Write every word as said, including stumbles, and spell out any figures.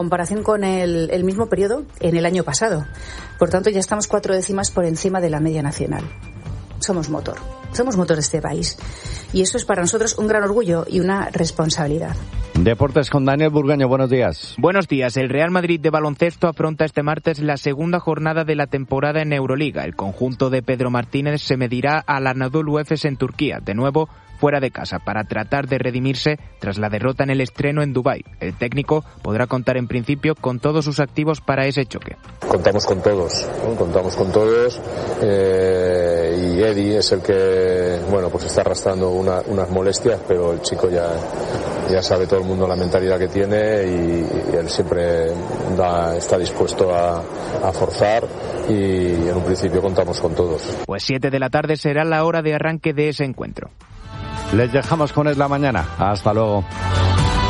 comparación con el, el mismo periodo en el año pasado. Por tanto, ya estamos cuatro décimas por encima de la media nacional. Somos motor, somos motor de este país. Y eso es para nosotros un gran orgullo y una responsabilidad. Deportes con Daniel Burgaño, buenos días. Buenos días. El Real Madrid de baloncesto afronta este martes la segunda jornada de la temporada en Euroliga. El conjunto de Pedro Martínez se medirá al Anadolu Efes en Turquía, de nuevo fuera de casa, para tratar de redimirse tras la derrota en el estreno en Dubái. El técnico podrá contar en principio con todos sus activos para ese choque. Contamos con todos, ¿no? Contamos con todos eh, y Eddie es el que, bueno, pues está arrastrando una, unas molestias, pero el chico ya, ya sabe todo el mundo la mentalidad que tiene y, y él siempre da, está dispuesto a, a forzar y en un principio contamos con todos. Pues siete de la tarde será la hora de arranque de ese encuentro. Les dejamos con Es la Mañana. Hasta luego.